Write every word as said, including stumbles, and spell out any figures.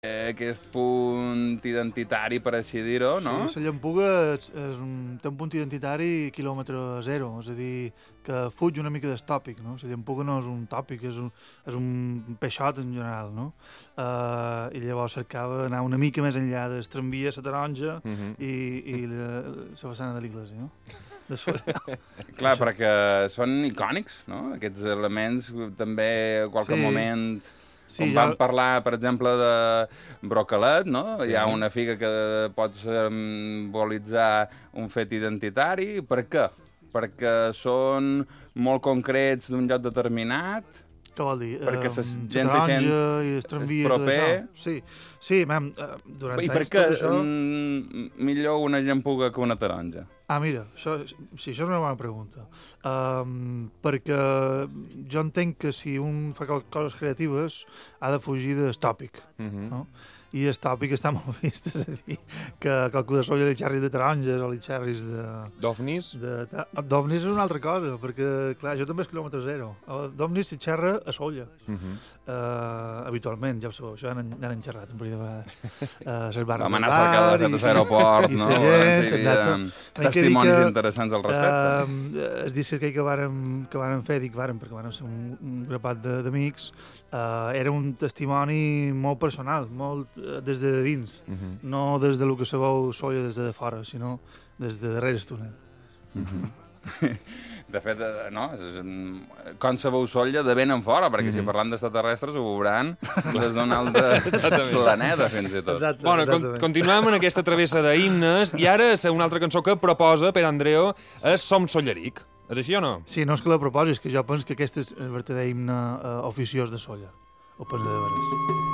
aquest punt identitari, per així dir-ho, no? Sí, la Llampuga és, és un, té un punt identitari quilòmetre zero, és a dir, que fuig una mica del tòpic, no? La Llampuga no és un tòpic, és un, és un peixot en general, no? Uh, I llavors cercava anar una mica més enllà del tramvia, la taronja uh -huh. i, i la, la façana de l'església, no? Després, clar, això. Perquè són icònics, no? Aquests elements també a qualque sí. moment... Sí, com ja... vam parlar, per exemple, de brocalet, no? Sí. Hi ha una figa que pot simbolitzar un fet identitari. Per què? Perquè són molt concrets d'un lloc determinat? Què vol dir? Perquè la um, gent se sent i el tramvia, proper? Sí, sí, mam, durant I anys... I per què això... millor una llampuga que una taronja? Ah, mira, això, sí, això és una bona pregunta. Um, perquè jo entenc que si un fa coses creatives ha de fugir del tòpic, uh-huh. no? I el tòpic està molt vist, és a dir, que qualcú de solla li xerris de taronges o li xerris de... D'ovnis? D'ovnis és una altra cosa, perquè, clar, jo també és quilòmetre zero. D'ovnis s'hi xerra a solla, uh-huh. uh, habitualment, ja ho sabeu, això ja n'han xerrat un parell de vegades. Uh, Vam anar a cercar de fet a l'aeroport, no? Hi havia testimonis que, interessants al respecte. Uh, es disc que vàrem, que vàrem fer, dic vàrem, perquè vàrem ser un, un grapat d'amics, uh, era un testimoni molt personal, molt des de dins, uh-huh. no des de lo que sabeu solla des de fora, sinó des de darrere el túnel. Uh-huh. De fet, no, com sabeu solla de ben en fora, perquè uh-huh. si parlant d'extraterrestres ho veuran des d'un altre planeta, fins i tot. Exacte, bueno, con continuem en aquesta travessa d'himnes, i ara una altra cançó que proposa per Andreu és Som Solleric. És així o no? Sí, no és que la proposi, és que jo penso que aquest és el verdader himne uh, oficiós de Solla. Ho penso de veres.